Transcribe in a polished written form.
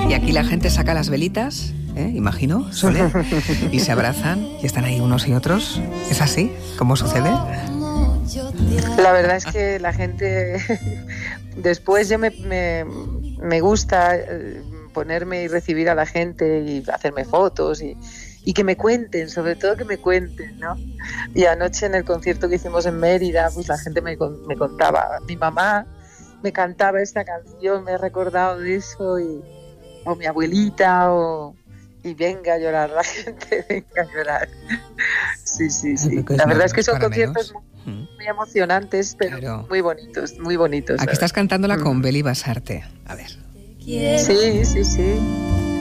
Y aquí la gente saca las velitas, imagino, Sole, y se abrazan y están ahí unos y otros. ¿Es así? ¿Cómo sucede? La verdad es que la gente... Después yo me gusta ponerme y recibir a la gente y hacerme fotos y que me cuenten, sobre todo que me cuenten, ¿no? Y anoche en el concierto que hicimos en Mérida, pues la gente me contaba, mi mamá me cantaba esta canción, me he recordado de eso, o mi abuelita, y venga a llorar la gente, venga a llorar. Sí. La verdad es que son conciertos muy emocionantes, pero claro, muy bonitos. Aquí estás cantándola con Beli Basarte. A ver. Sí.